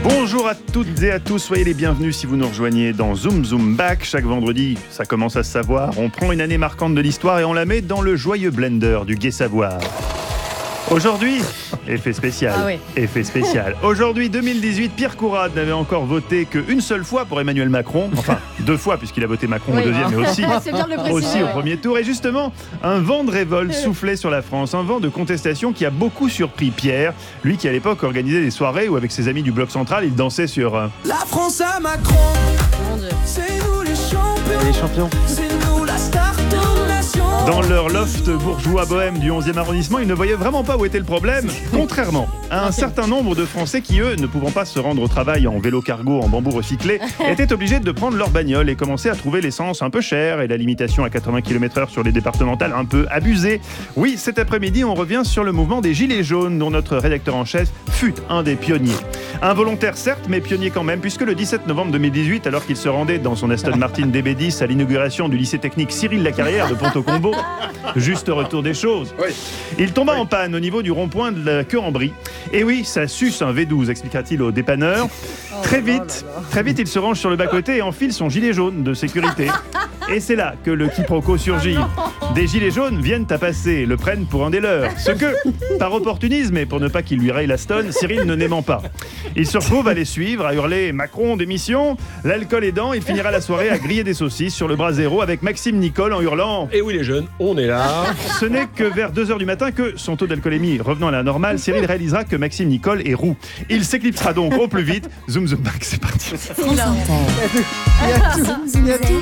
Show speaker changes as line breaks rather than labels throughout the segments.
Bonjour à toutes et à tous, soyez les bienvenus si vous nous rejoignez dans Zoom Zoom Back. Chaque vendredi, ça commence à se savoir, on prend une année marquante de l'histoire et on la met dans le joyeux blender du gai savoir. Aujourd'hui, effet spécial. Effet spécial. Aujourd'hui, 2018, Pierre Courade n'avait encore voté qu'une seule fois pour Emmanuel Macron. Enfin, 2 fois, puisqu'il a voté Macron au deuxième, mais aussi, au premier tour. Et justement, un vent de révolte soufflait sur la France. Un vent de contestation qui a beaucoup surpris Pierre. Lui qui, à l'époque, organisait des soirées où, avec ses amis du Bloc Central, il dansait sur...
La France à Macron. Mon Dieu. C'est nous les champions.
Les champions.
C'est nous la star de la nation.
Dans leur loft bourgeois bohème du 11e arrondissement, ils ne voyaient vraiment pas où était le problème, contrairement à un certain nombre de Français qui, eux, ne pouvant pas se rendre au travail en vélo cargo, en bambou recyclé, étaient obligés de prendre leur bagnole et commençaient à trouver l'essence un peu chère et la limitation à 80 km/h sur les départementales un peu abusée. Oui, cet après-midi, on revient sur le mouvement des Gilets jaunes, dont notre rédacteur en chef fut un des pionniers. Involontaire certes, mais pionnier quand même, puisque le 17 novembre 2018, alors qu'il se rendait dans son Aston Martin DB10 à l'inauguration du lycée technique Cyril Lacarrière de Ponto-Combo, juste retour des choses, il tomba en panne au niveau du rond-point de la Queue-en-Brie. Et oui, ça suce un V12, expliquera-t-il au dépanneur. Très vite, il se range sur le bas-côté et enfile son gilet jaune de sécurité. Et c'est là que le quiproquo surgit. Des gilets jaunes viennent à passer, le prennent pour un des leurs. Ce que, par opportunisme et pour ne pas qu'il lui raye la stonne, Cyril ne n'aimant pas. Il se retrouve à les suivre, à hurler « Macron, démission !» L'alcool aidant, il finira la soirée à griller des saucisses sur le bras zéro avec Maxime Nicole en hurlant «
Et oui les jeunes, on est là !»
Ce n'est que vers 2h du matin que, son taux d'alcoolémie revenant à la normale, Cyril réalisera que Maxime Nicole est roux. Il s'éclipsera donc au plus vite. Zoom Zoom Back, c'est parti.
Il y a tout.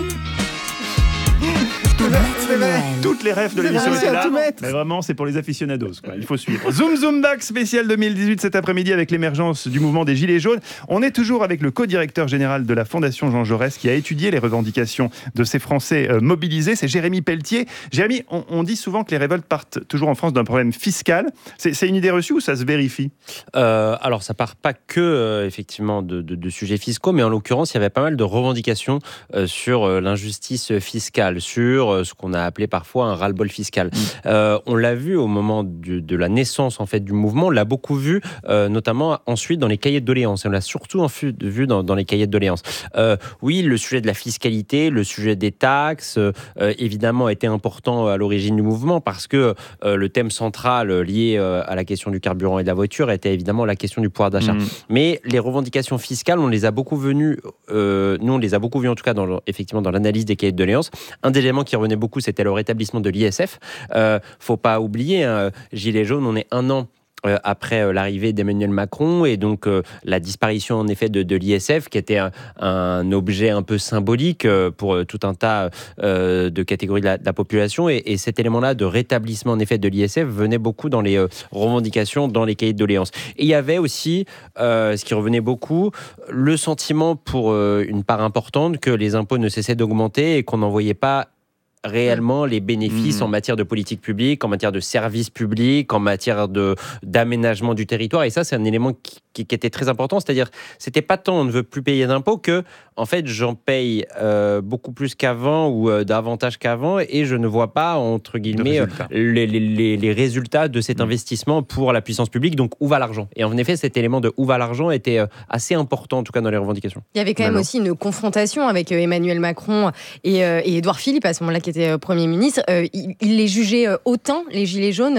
Toutes les rêves de l'émission étaient là, mais vraiment c'est pour les aficionados, quoi. Il faut suivre. Zoom Zoom Back spécial 2018 cet après-midi avec l'émergence du mouvement des Gilets jaunes. On est toujours avec le co-directeur général de la Fondation Jean Jaurès qui a étudié les revendications de ces Français mobilisés, c'est Jérémy Pelletier. Jérémy, on dit souvent que les révoltes partent toujours en France d'un problème fiscal. C'est une idée reçue ou ça se vérifie ?
Alors ça part pas que effectivement de sujets fiscaux, mais en l'occurrence il y avait pas mal de revendications sur l'injustice fiscale, sur ce qu'on a appelé parfois un ras-le-bol fiscal. On l'a vu au moment de la naissance en fait du mouvement, on l'a beaucoup vu notamment ensuite dans les cahiers de doléances. Et on l'a surtout vu dans les cahiers de doléances. Oui, le sujet de la fiscalité, le sujet des taxes, évidemment était important à l'origine du mouvement parce que le thème central lié à la question du carburant et de la voiture était évidemment la question du pouvoir d'achat. Mais les revendications fiscales, on les a beaucoup vues, nous on les a beaucoup vues en tout cas effectivement dans l'analyse des cahiers de doléances. Un des éléments qui revenait beaucoup, c'était le rétablissement de l'ISF. Faut pas oublier, Gilets jaunes, on est 1 an après l'arrivée d'Emmanuel Macron et donc la disparition en effet de l'ISF qui était un objet un peu symbolique pour tout un tas de catégories de la population et cet élément-là de rétablissement en effet de l'ISF venait beaucoup dans les revendications, dans les cahiers de doléances. Et il y avait aussi, ce qui revenait beaucoup, le sentiment pour une part importante que les impôts ne cessaient d'augmenter et qu'on n'en voyait pas réellement les bénéfices en matière de politique publique, en matière de services publics, en matière d'aménagement du territoire. Et ça, c'est un élément qui était très important. C'est-à-dire, c'était pas tant on ne veut plus payer d'impôts que, en fait, j'en paye beaucoup plus qu'avant ou davantage qu'avant et je ne vois pas, entre guillemets, les résultats de cet investissement pour la puissance publique. Donc, où va l'argent ? Et en effet, cet élément de où va l'argent était assez important, en tout cas, dans les revendications.
Il y avait quand même aussi une confrontation avec Emmanuel Macron et Édouard Philippe, à ce moment-là, qui était Premier ministre. Il les jugeait autant, les Gilets jaunes,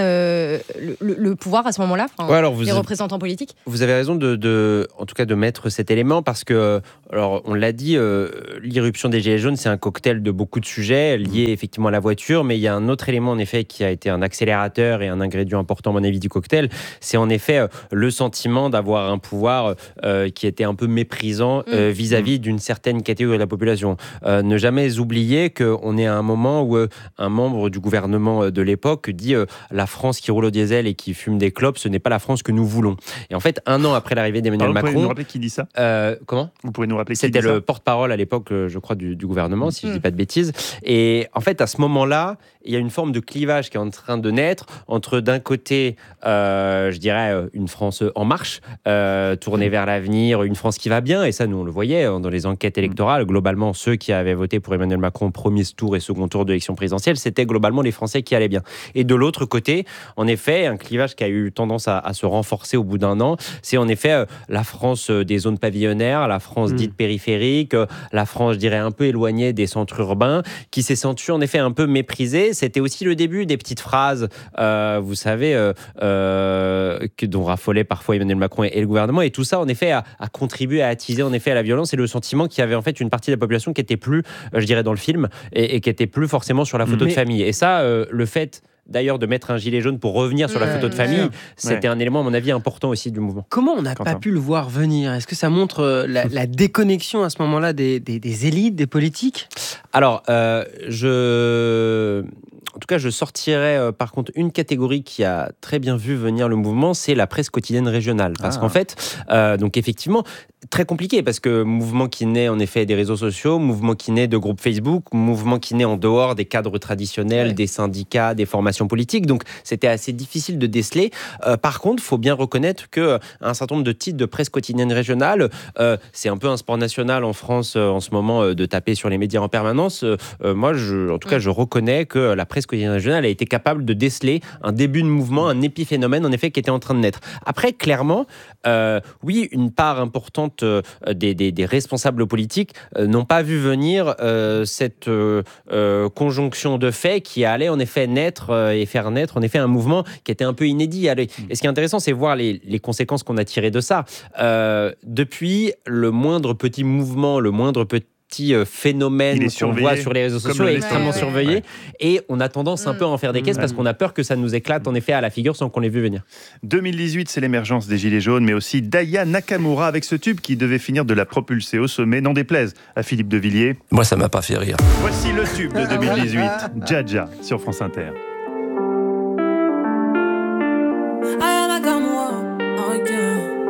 le pouvoir à ce moment-là, les représentants politiques.
Vous avez raison en tout cas de mettre cet élément parce que, alors on l'a dit, l'irruption des Gilets jaunes, c'est un cocktail de beaucoup de sujets liés effectivement à la voiture, mais il y a un autre élément en effet qui a été un accélérateur et un ingrédient important à mon avis du cocktail, c'est en effet le sentiment d'avoir un pouvoir qui était un peu méprisant vis-à-vis d'une certaine catégorie de la population. Ne jamais oublier qu'on est à un moment où un membre du gouvernement de l'époque dit la France qui roule au diesel et qui fume des clopes, ce n'est pas la France que nous voulons. Et en fait, 1 an après l'arrivée d'Emmanuel Macron...
Vous pouvez nous rappeler qui dit ça ?
Comment ?
Vous pouvez nous rappeler qui
C'était
dit ça ?
le porte-parole à l'époque, je crois, du gouvernement, si je ne dis pas de bêtises. Et en fait, à ce moment-là, il y a une forme de clivage qui est en train de naître entre, d'un côté, je dirais, une France en marche, tournée vers l'avenir, une France qui va bien. Et ça, nous, on le voyait dans les enquêtes électorales. Globalement, ceux qui avaient voté pour Emmanuel Macron au premier tour et second tour de l'élection présidentielle, c'était globalement les Français qui allaient bien. Et de l'autre côté, en effet, un clivage qui a eu tendance à se renforcer au bout d'un an, c'est en effet la France des zones pavillonnaires, la France dite périphérique, la France, je dirais, un peu éloignée des centres urbains, qui s'est sentie en effet un peu méprisée. C'était aussi le début des petites phrases, vous savez, dont raffolaient parfois Emmanuel Macron et le gouvernement. Et tout ça, en effet, a contribué à attiser en effet à la violence et le sentiment qu'il y avait en fait une partie de la population qui était plus, je dirais, dans le film et qui était plus forcément sur la photo de famille. Et ça, le fait d'ailleurs de mettre un gilet jaune pour revenir sur la photo de famille, c'était un élément à mon avis important aussi du mouvement.
Comment on n'a pas pu le voir venir ? Est-ce que ça montre la déconnexion à ce moment-là des élites, des politiques ?
Alors, en tout cas, je sortirais par contre une catégorie qui a très bien vu venir le mouvement, c'est la presse quotidienne régionale. Parce qu'en fait, donc effectivement, très compliqué, parce que mouvement qui naît en effet des réseaux sociaux, mouvement qui naît de groupes Facebook, mouvement qui naît en dehors des cadres traditionnels, des syndicats, des formations politiques. Donc c'était assez difficile de déceler. Par contre, il faut bien reconnaître qu'un certain nombre de titres de presse quotidienne régionale, c'est un peu un sport national en France en ce moment de taper sur les médias en permanence. Moi, en tout cas, je reconnais que la presse quotidienne régionale a été capable de déceler un début de mouvement, un épiphénomène en effet qui était en train de naître. Après, clairement, oui, une part importante des responsables politiques n'ont pas vu venir cette conjonction de faits qui allait en effet naître et faire naître en effet un mouvement qui était un peu inédit. Et ce qui est intéressant, c'est voir les conséquences qu'on a tirées de ça. Depuis, le moindre petit mouvement, le moindre petit phénomène qu'on voit sur les réseaux sociaux est extrêmement surveillé et on a tendance un peu à en faire des caisses parce qu'on a peur que ça nous éclate en effet à la figure sans qu'on l'ait vu venir.
2018, c'est l'émergence des Gilets jaunes, mais aussi d'Aya Nakamura avec ce tube qui devait finir de la propulser au sommet, n'en déplaise à Philippe de Villiers.
Moi, ça m'a pas fait rire.
Voici le tube de 2018, Dja Dja sur France Inter.